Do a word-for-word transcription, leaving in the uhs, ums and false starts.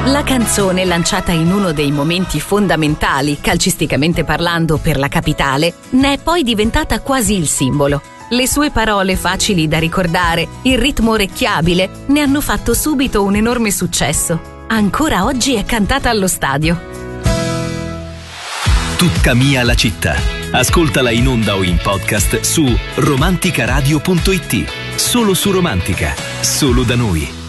La canzone, lanciata in uno dei momenti fondamentali, calcisticamente parlando, per la capitale, ne è poi diventata quasi il simbolo. Le sue parole facili da ricordare, il ritmo orecchiabile, ne hanno fatto subito un enorme successo. Ancora oggi è cantata allo stadio. Tutta mia la città. Ascoltala in onda o in podcast su romanticaradio punto it. Solo su Romantica, solo da noi.